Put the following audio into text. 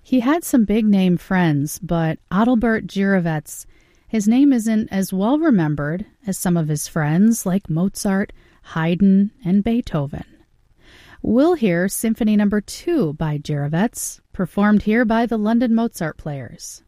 He had some big-name friends, but Adalbert Gyrowetz, his name isn't as well remembered as some of his friends like Mozart, Haydn, and Beethoven. We'll hear Symphony No. 2 by Gyrowetz, performed here by the London Mozart Players.